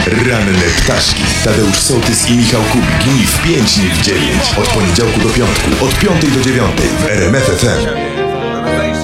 Ranne ptaszki. Tadeusz Sołtys i Michał Kubik. W 5, nie w 9. Od poniedziałku do piątku. Od 5 do 9 w RMF FM.